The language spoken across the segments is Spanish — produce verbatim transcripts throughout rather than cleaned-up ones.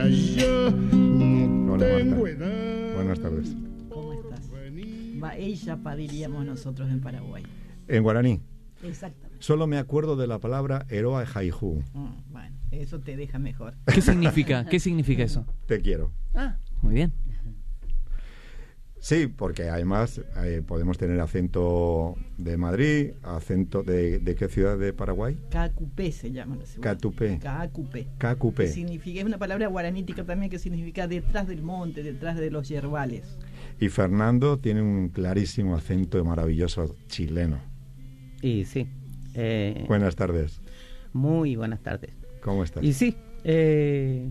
yo no Hola, tengo Marta. edad. Buenas tardes. ¿Cómo estás? Baeyapa diríamos nosotros en Paraguay. En guaraní. Exactamente. Solo me acuerdo de la palabra Eroa Jaijú. Mm, bueno, eso te deja mejor. ¿Qué significa? ¿Qué significa eso? Te quiero. Ah, muy bien. Sí, porque además eh, podemos tener acento de Madrid, acento de, ¿de qué ciudad de Paraguay? Cacupé se llama la ciudad. Catupé. Cacupé. Cacupé. Que significa, es una palabra guaranítica también que significa detrás del monte, detrás de los yerbales. Y Fernando tiene un clarísimo acento maravilloso chileno. Y sí. Eh, Buenas tardes. Muy buenas tardes. ¿Cómo estás? Y sí, eh,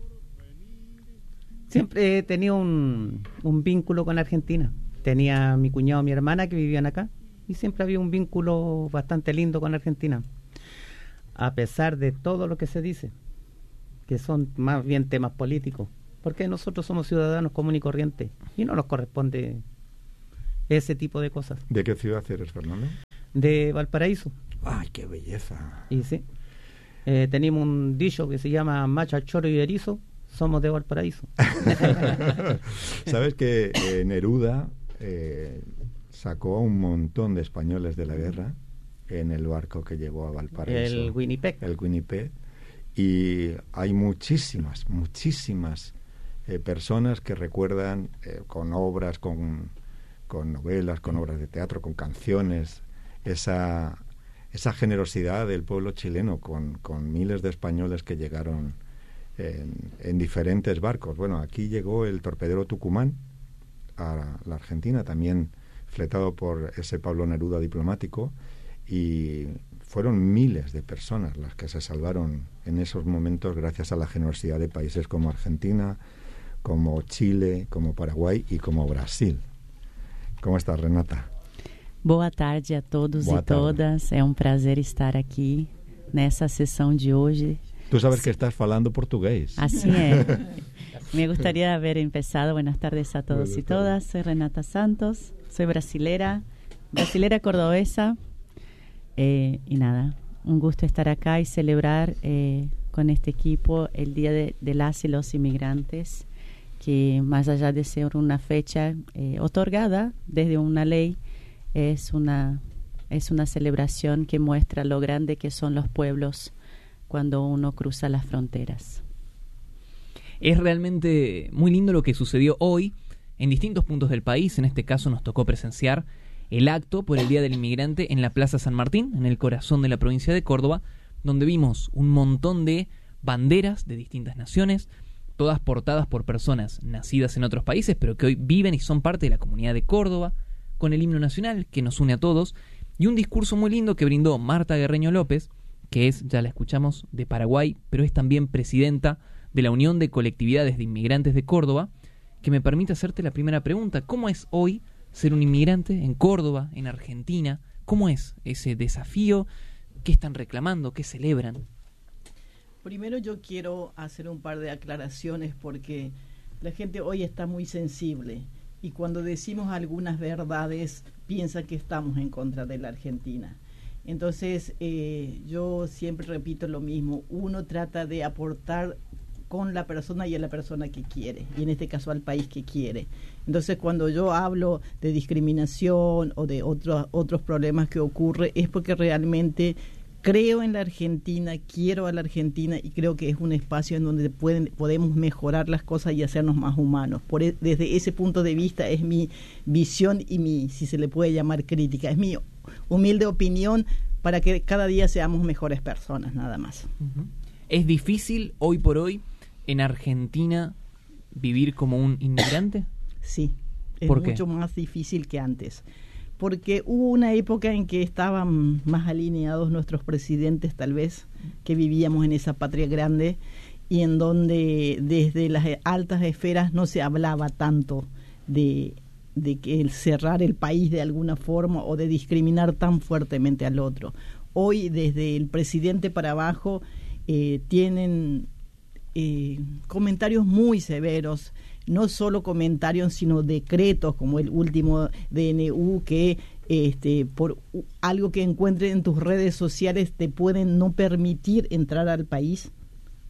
siempre he tenido un, un vínculo con Argentina. Tenía mi cuñado y mi hermana que vivían acá y siempre había un vínculo bastante lindo con Argentina. A pesar de todo lo que se dice, que son más bien temas políticos, porque nosotros somos ciudadanos comunes y corrientes y no nos corresponde ese tipo de cosas. ¿De qué ciudad eres, Fernando? De Valparaíso. ¡Ay, qué belleza! Y sí, eh, tenemos un dicho que se llama macha, choro y erizo, somos de Valparaíso. ¿Sabes que eh, Neruda eh, sacó a un montón de españoles de la guerra en el barco que llegó a Valparaíso? El Winnipeg. El Winnipeg. Y hay muchísimas, muchísimas eh, personas que recuerdan eh, con obras, con, con novelas, con obras de teatro, con canciones, esa, esa generosidad del pueblo chileno con, con miles de españoles que llegaron en, en diferentes barcos. Bueno, aquí llegó el torpedero Tucumán a la Argentina, también fletado por ese Pablo Neruda diplomático, y fueron miles de personas las que se salvaron en esos momentos gracias a la generosidad de países como Argentina, como Chile, como Paraguay y como Brasil. ¿Cómo estás, Renata? Boa tarde a todos Boa e tarde. todas. É um prazer estar aqui nessa sessão de hoje. Tú sabes que estás falando portugués. Así es. Me gustaría haber empezado. Buenas tardes a todos Buenas y todas. Soy Renata Santos. Soy brasilera, brasilera cordobesa. Eh, y nada, un gusto estar acá y celebrar eh, con este equipo el Día de, de las y los Inmigrantes, que más allá de ser una fecha eh, otorgada desde una ley, es una, es una celebración que muestra lo grande que son los pueblos cuando uno cruza las fronteras. Es realmente muy lindo lo que sucedió hoy en distintos puntos del país. En este caso nos tocó presenciar el acto por el Día del Inmigrante en la Plaza San Martín, en el corazón de la provincia de Córdoba, donde vimos un montón de banderas de distintas naciones, todas portadas por personas nacidas en otros países, pero que hoy viven y son parte de la comunidad de Córdoba, con el himno nacional que nos une a todos, y un discurso muy lindo que brindó Marta Guerreño López, que es, ya la escuchamos, de Paraguay, pero es también presidenta de la Unión de Colectividades de Inmigrantes de Córdoba, que me permite hacerte la primera pregunta. ¿Cómo es hoy ser un inmigrante en Córdoba, en Argentina? ¿Cómo es ese desafío? ¿Qué están reclamando? ¿Qué celebran? Primero yo quiero hacer un par de aclaraciones porque la gente hoy está muy sensible y cuando decimos algunas verdades piensa que estamos en contra de la Argentina. Entonces eh, yo siempre repito lo mismo, uno trata de aportar con la persona y a la persona que quiere, y en este caso al país que quiere. Entonces cuando yo hablo de discriminación o de otros otros problemas que ocurre es porque realmente creo en la Argentina, quiero a la Argentina y creo que es un espacio en donde pueden, podemos mejorar las cosas y hacernos más humanos. Por e, desde ese punto de vista es mi visión y mi, si se le puede llamar crítica, es mi humilde opinión para que cada día seamos mejores personas, nada más. Uh-huh. ¿Es difícil hoy por hoy en Argentina vivir como un inmigrante? Sí, es ¿Por qué? mucho más difícil que antes. Porque hubo una época en que estaban más alineados nuestros presidentes, tal vez, que vivíamos en esa patria grande, y en donde desde las altas esferas no se hablaba tanto de, de que el cerrar el país de alguna forma o de discriminar tan fuertemente al otro. Hoy, desde el presidente para abajo, eh, tienen eh, comentarios muy severos, no solo comentarios, sino decretos, como el último D N U, que este, por algo que encuentren en tus redes sociales te pueden no permitir entrar al país.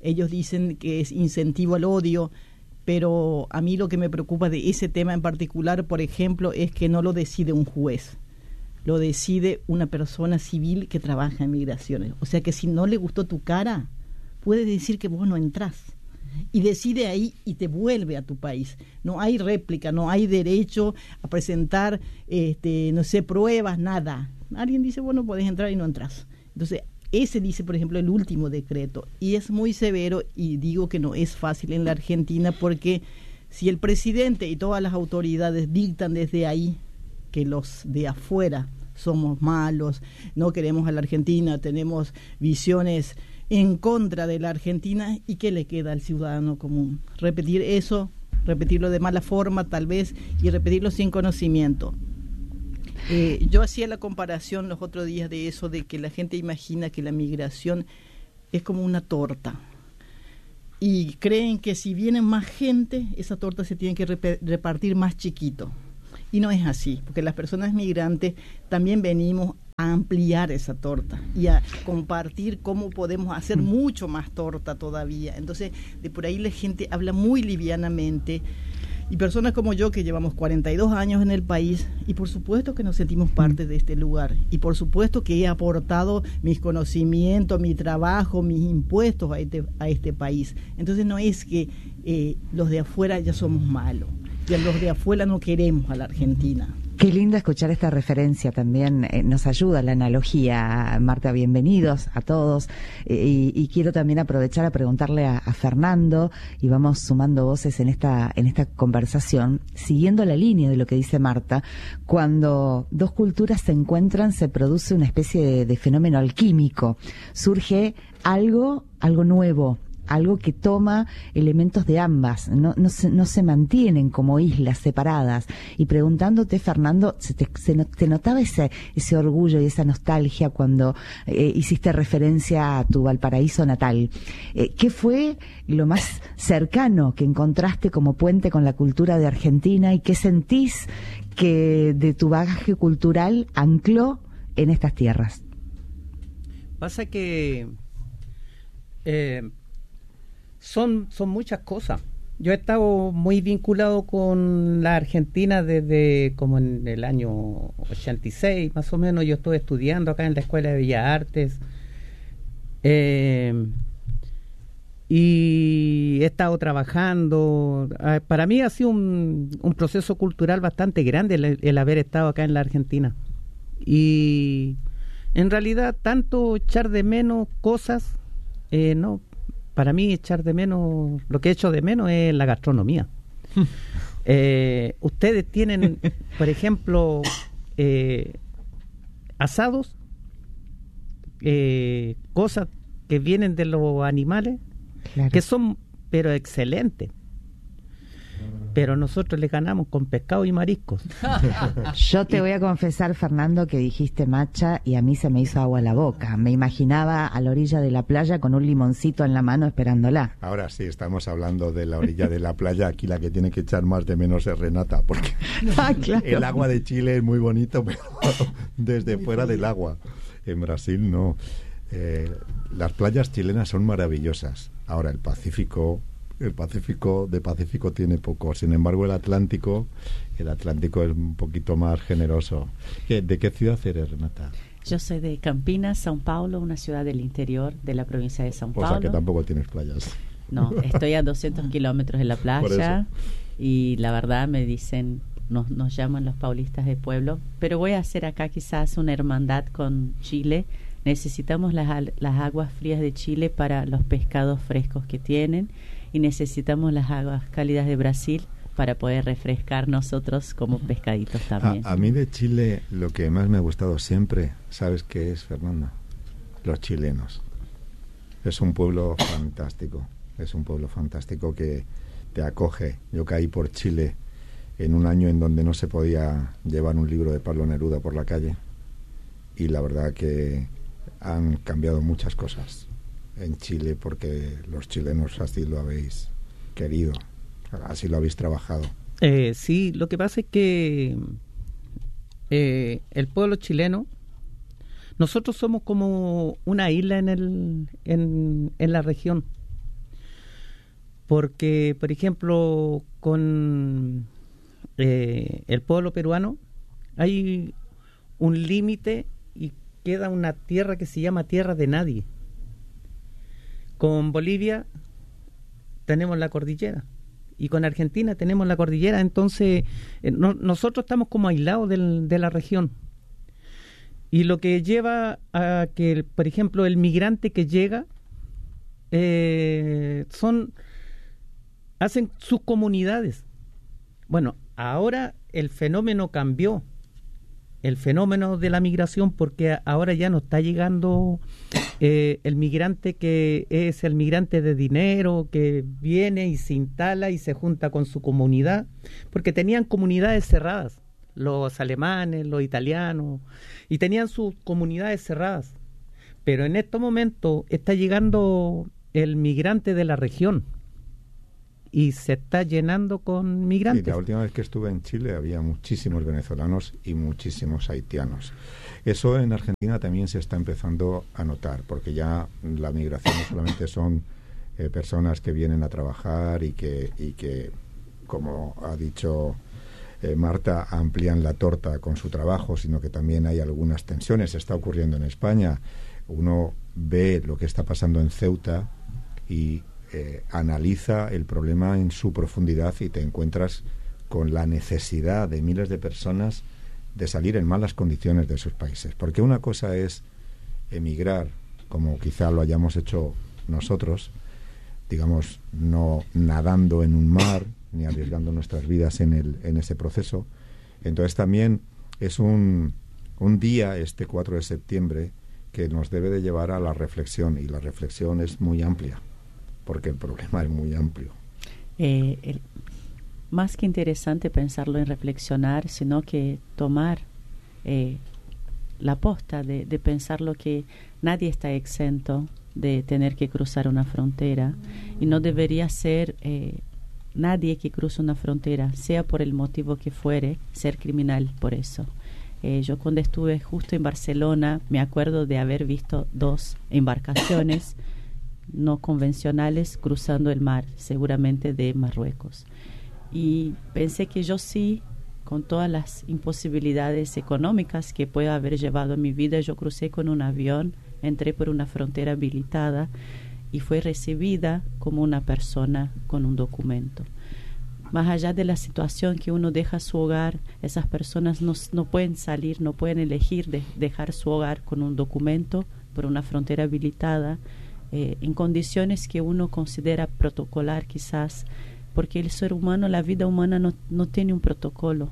ellos dicen que es incentivo al odio, pero a mí lo que me preocupa de ese tema en particular, por ejemplo, es que no lo decide un juez, lo decide una persona civil que trabaja en migraciones. O sea que si no le gustó tu cara, puede decir que vos no entrás. Y decide ahí y te vuelve a tu país. No hay réplica, no hay derecho a presentar, este, no sé, pruebas, nada. Alguien dice, bueno, podés entrar y no entras. Entonces, ese dice, por ejemplo, el último decreto. Y es muy severo, y digo que no es fácil en la Argentina, porque si el presidente y todas las autoridades dictan desde ahí que los de afuera somos malos, no queremos a la Argentina, tenemos visiones en contra de la Argentina, ¿y qué le queda al ciudadano común? Repetir eso, repetirlo de mala forma tal vez, y repetirlo sin conocimiento. Eh, yo hacía la comparación los otros días de eso, de que la gente imagina que la migración es como una torta, y creen que si viene más gente, esa torta se tiene que rep- repartir más chiquito. Y no es así, porque las personas migrantes también venimos a ampliar esa torta y a compartir cómo podemos hacer mucho más torta todavía. Entonces, de por ahí la gente habla muy livianamente, y personas como yo que llevamos cuarenta y dos años en el país, y por supuesto que nos sentimos parte de este lugar, y por supuesto que he aportado mis conocimientos, mi trabajo, mis impuestos a este, a este país. Entonces no es que eh, los de afuera ya somos malos, ya los de afuera no queremos a la Argentina. Qué lindo escuchar esta referencia también, eh, nos ayuda la analogía. Marta, bienvenidos a todos, eh, y, y quiero también aprovechar a preguntarle a, a Fernando, y vamos sumando voces en esta en esta conversación, siguiendo la línea de lo que dice Marta. Cuando dos culturas se encuentran, se produce una especie de, de fenómeno alquímico, surge algo, algo nuevo, algo que toma elementos de ambas, no, no, se, no se mantienen como islas separadas. Y preguntándote, Fernando, ¿se te, se no, te notaba ese, ese orgullo y esa nostalgia cuando eh, hiciste referencia a tu Valparaíso natal? Eh, ¿Qué fue lo más cercano que encontraste como puente con la cultura de Argentina, y qué sentís que de tu bagaje cultural ancló en estas tierras? Pasa que eh, Son, son muchas cosas. Yo he estado muy vinculado con la Argentina desde como en el año ochenta y seis, más o menos. Yo estuve estudiando acá en la Escuela de Bellas Artes. Eh, y he estado trabajando. Eh, para mí ha sido un, un proceso cultural bastante grande el, el haber estado acá en la Argentina. Y en realidad, tanto echar de menos cosas, eh, no... Para mí, echar de menos, lo que echo de menos es la gastronomía. eh, ustedes tienen, por ejemplo, eh, asados, eh, cosas que vienen de los animales, claro, que son, pero excelentes. Pero nosotros le ganamos con pescado y mariscos. Yo te voy a confesar, Fernando, que dijiste macha y a mí se me hizo agua la boca. Me imaginaba a la orilla de la playa con un limoncito en la mano esperándola. Ahora sí, estamos hablando de la orilla de la playa. Aquí la que tiene que echar más de menos es Renata, porque ah, claro, el agua de Chile es muy bonito, pero desde fuera del agua. En Brasil no. Eh, las playas chilenas son maravillosas. Ahora, el Pacífico... El Pacífico, de Pacífico tiene poco. Sin embargo, el Atlántico, el Atlántico es un poquito más generoso. ¿De qué ciudad eres, Renata? Yo soy de Campinas, São Paulo, una ciudad del interior de la provincia de São Paulo. O sea que tampoco tienes playas. No, estoy a doscientos kilómetros de la playa, y la verdad me dicen, nos, nos llaman los paulistas de pueblo, pero voy a hacer acá quizás una hermandad con Chile. Necesitamos las, las aguas frías de Chile para los pescados frescos que tienen, y necesitamos las aguas cálidas de Brasil para poder refrescar nosotros como pescaditos también. A, a mí de Chile lo que más me ha gustado siempre, ¿sabes qué es, Fernanda? Los chilenos. Es un pueblo fantástico, es un pueblo fantástico que te acoge. Yo caí por Chile en un año en donde no se podía llevar un libro de Pablo Neruda por la calle, y la verdad que han cambiado muchas cosas en Chile, porque los chilenos así lo habéis querido, así lo habéis trabajado. Eh, sí, lo que pasa es que eh, el pueblo chileno, nosotros somos como una isla en el en, en la región. porque, por ejemplo, con eh, el pueblo peruano hay un límite y queda una tierra que se llama tierra de nadie. Con Bolivia tenemos la cordillera y con Argentina tenemos la cordillera, entonces eh, no, nosotros estamos como aislados del, de la región. Y lo que lleva a que, por ejemplo, el migrante que llega, eh, son hacen sus comunidades. Bueno, ahora el fenómeno cambió, el fenómeno de la migración, porque ahora ya no está llegando eh, el migrante que es el migrante de dinero, que viene y se instala y se junta con su comunidad, porque tenían comunidades cerradas, los alemanes, los italianos, y tenían sus comunidades cerradas. Pero en estos momentos está llegando el migrante de la región y se está llenando con migrantes. Sí, la última vez que estuve en Chile había muchísimos venezolanos y muchísimos haitianos. Eso en Argentina también se está empezando a notar, porque ya la migración no solamente son eh, personas que vienen a trabajar y que, y que como ha dicho eh, Marta, amplían la torta con su trabajo, sino que también hay algunas tensiones. Está ocurriendo en España. Uno ve lo que está pasando en Ceuta y Eh, analiza el problema en su profundidad y te encuentras con la necesidad de miles de personas de salir en malas condiciones de sus países. Porque una cosa es emigrar, como quizá lo hayamos hecho nosotros, digamos, no nadando en un mar ni arriesgando nuestras vidas en, el, en ese proceso. Entonces también es un, un día, este cuatro de septiembre, que nos debe de llevar a la reflexión, y la reflexión es muy amplia, porque el problema es muy amplio. Eh, el, más que interesante pensarlo en reflexionar, sino que tomar eh, la posta de, de pensar lo que nadie está exento de tener que cruzar una frontera, y no debería ser eh, nadie que cruza una frontera, sea por el motivo que fuere, ser criminal por eso. Eh, yo cuando estuve justo en Barcelona me acuerdo de haber visto dos embarcaciones no convencionales cruzando el mar, seguramente de Marruecos. Y pensé que yo sí, con todas las imposibilidades económicas que pueda haber llevado en mi vida, yo crucé con un avión, entré por una frontera habilitada y fui recibida como una persona con un documento. Más allá de la situación que uno deja su hogar, esas personas no, no pueden salir, no pueden elegir de dejar su hogar con un documento por una frontera habilitada, Eh, en condiciones que uno considera protocolar quizás, porque el ser humano, la vida humana no, no tiene un protocolo,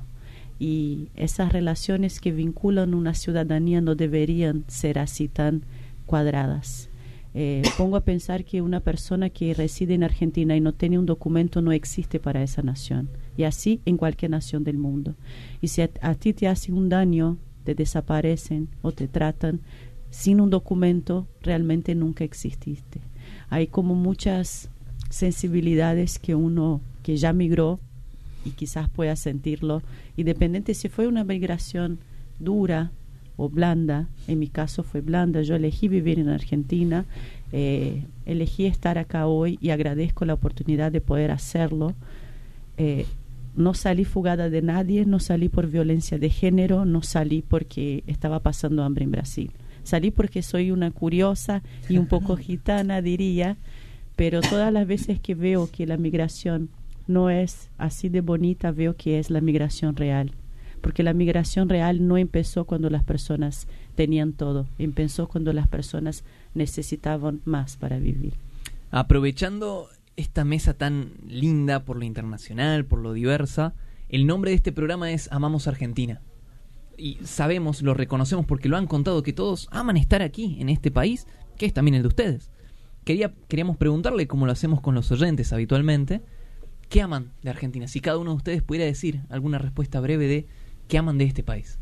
y esas relaciones que vinculan una ciudadanía no deberían ser así tan cuadradas. Eh, pongo a pensar que una persona que reside en Argentina y no tiene un documento no existe para esa nación, y así en cualquier nación del mundo. Y si a, a ti te hacen un daño, te desaparecen o te tratan sin un documento, realmente nunca exististe. Hay como muchas sensibilidades que uno que ya migró y quizás pueda sentirlo, independiente si fue una migración dura o blanda. En mi caso fue blanda. Yo elegí vivir en Argentina, eh, elegí estar acá hoy y agradezco la oportunidad de poder hacerlo. Eh, no salí fugada de nadie, no salí por violencia de género, no salí porque estaba pasando hambre en Brasil. Salí porque soy una curiosa y un poco gitana, diría, pero todas las veces que veo que la migración no es así de bonita, veo que es la migración real. Porque la migración real no empezó cuando las personas tenían todo, empezó cuando las personas necesitaban más para vivir. Aprovechando esta mesa tan linda por lo internacional, por lo diversa, el nombre de este programa es Amamos Argentina. Y sabemos, lo reconocemos porque lo han contado, que todos aman estar aquí, en este país, que es también el de ustedes. Quería, queríamos preguntarle, como lo hacemos con los oyentes habitualmente, ¿qué aman de Argentina? Si cada uno de ustedes pudiera decir alguna respuesta breve de qué aman de este país.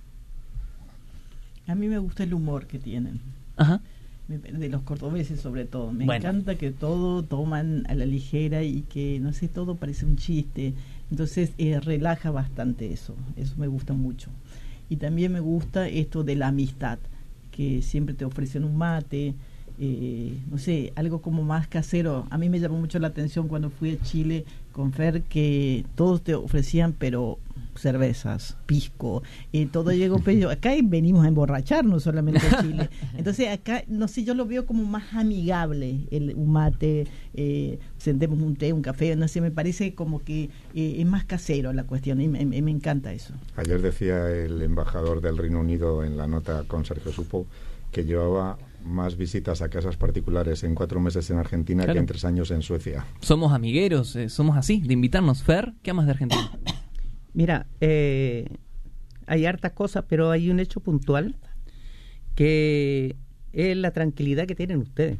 A mí me gusta el humor que tienen. Ajá. De los cordobeses sobre todo. Me bueno. encanta que todo toman a la ligera y que, no sé, todo parece un chiste. Entonces eh, relaja bastante eso. Eso me gusta mucho. Y también me gusta esto de la amistad, que siempre te ofrecen un mate, eh, no sé, algo como más casero. A mí me llamó mucho la atención cuando fui a Chile con Fer, que todos te ofrecían, pero cervezas, pisco, eh, todo llegó pedido. Acá venimos a emborracharnos solamente a Chile. Entonces acá, no sé, yo lo veo como más amigable, el un mate, eh, sentemos un té, un café, no sé, me parece como que eh, es más casero la cuestión, y me, me encanta eso. Ayer decía el embajador del Reino Unido en la nota con Sergio Supo que llevaba más visitas a casas particulares en cuatro meses en Argentina, claro, que en tres años en Suecia. Somos amigueros, eh, somos así, de invitarnos. Fer, ¿qué amas de Argentina? Mira, eh, hay hartas cosas, pero hay un hecho puntual que es la tranquilidad que tienen ustedes.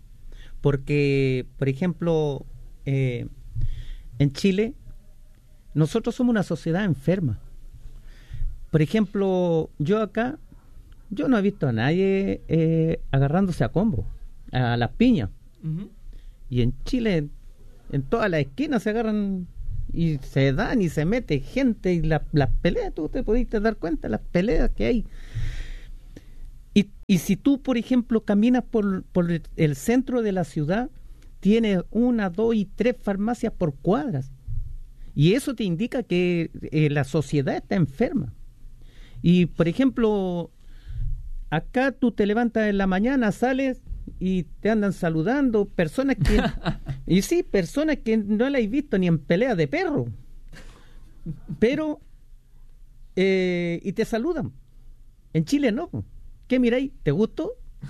Porque, por ejemplo, eh, en Chile, nosotros somos una sociedad enferma. Por ejemplo, yo acá, yo no he visto a nadie eh, agarrándose a combo, a las piñas. Uh-huh. Y en Chile, en todas las esquinas se agarran y se dan y se mete gente, y la, las peleas, tú te pudiste dar cuenta, las peleas que hay. Y, y si tú, por ejemplo, caminas por, por el centro de la ciudad, tienes una, dos y tres farmacias por cuadras. Y eso te indica que eh, la sociedad está enferma. Y, por ejemplo, acá tú te levantas en la mañana, sales y te andan saludando personas que y sí, personas que no la he visto ni en pelea de perro, pero eh, y te saludan. En Chile no. ¿Qué miráis? ¿Te gustó?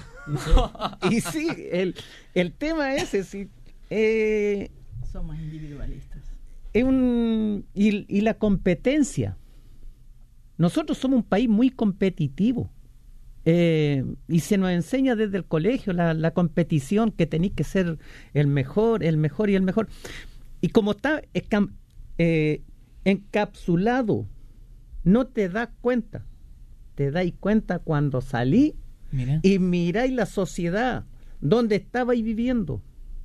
Y sí, el, el tema es ese, sí, eh, somos individualistas. Es un, y, y la competencia. Nosotros somos un país muy competitivo. Eh, y se nos enseña desde el colegio la, la competición, que tenéis que ser el mejor, el mejor y el mejor. Y como está escam, eh, encapsulado, no te das cuenta. Te dais cuenta cuando salí. Mira. Y miráis la sociedad donde estabais viviendo.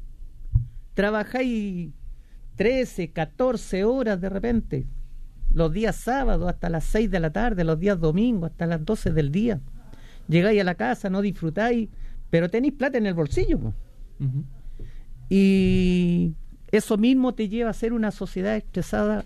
Trabajáis trece, catorce horas de repente, los días sábados hasta las seis de la tarde, los días domingos hasta las doce del día. Llegáis a la casa, no disfrutáis, pero tenéis plata en el bolsillo. Uh-huh. Y eso mismo te lleva a ser una sociedad estresada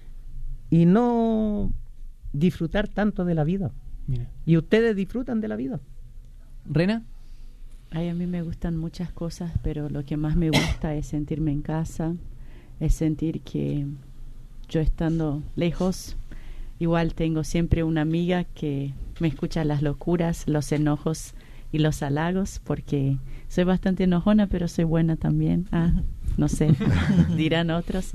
y no disfrutar tanto de la vida. Mira. Y ustedes disfrutan de la vida. ¿Rena? Ay, a mí me gustan muchas cosas, pero lo que más me gusta es sentirme en casa, es sentir que yo estando lejos, igual tengo siempre una amiga que me escucha las locuras, los enojos y los halagos, porque soy bastante enojona, pero soy buena también. Ah, no sé, dirán otros.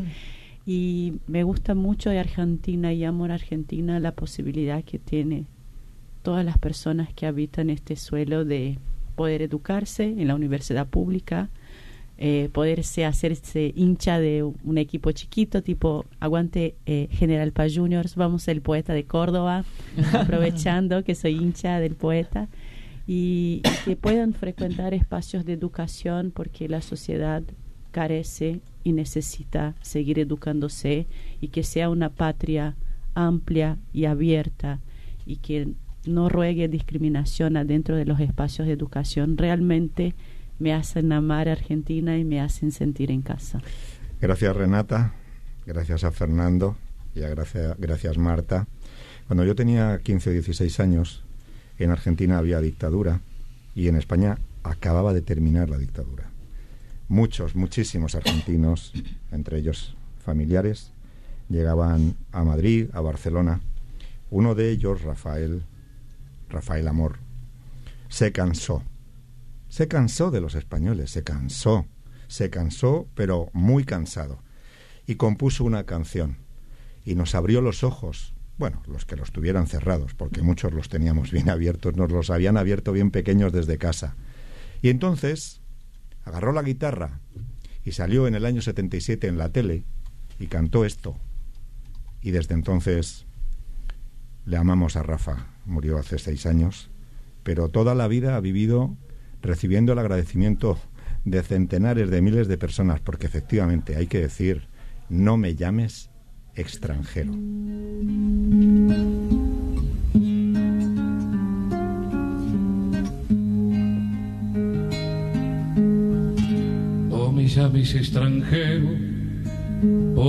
Y me gusta mucho de Argentina y amo a Argentina la posibilidad que tiene todas las personas que habitan este suelo de poder educarse en la universidad pública, eh, poderse hacerse hincha de un equipo chiquito, tipo aguante eh, General Paz Juniors, vamos el Poeta de Córdoba, aprovechando que soy hincha del Poeta, y, y que puedan frecuentar espacios de educación, porque la sociedad carece y necesita seguir educándose, y que sea una patria amplia y abierta, y que no ruegue discriminación adentro de los espacios de educación. Realmente me hacen amar a Argentina y me hacen sentir en casa. Gracias, Renata, gracias a Fernando y a gracias, gracias Marta. Cuando yo tenía quince o dieciséis años, en Argentina había dictadura y en España acababa de terminar la dictadura. Muchos, muchísimos argentinos, entre ellos familiares, llegaban a Madrid, a Barcelona. Uno de ellos, Rafael, Rafael Amor, se cansó. Se cansó de los españoles, se cansó. Se cansó, pero muy cansado. Y compuso una canción. Y nos abrió los ojos. Bueno, los que los tuvieran cerrados, porque muchos los teníamos bien abiertos, nos los habían abierto bien pequeños desde casa. Y entonces agarró la guitarra y salió en el año setenta y siete en la tele y cantó esto. Y desde entonces le amamos a Rafa. Murió hace seis años, pero toda la vida ha vivido recibiendo el agradecimiento de centenares de miles de personas, porque efectivamente hay que decir, no me llames extranjero. llames extranjero.